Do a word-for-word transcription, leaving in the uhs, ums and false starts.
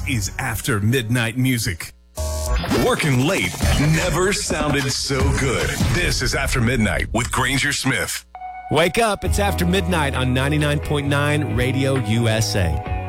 is After Midnight Music. Working late never sounded so good. This is After Midnight with Granger Smith. Wake up, it's After Midnight on ninety-nine point nine Radio U S A.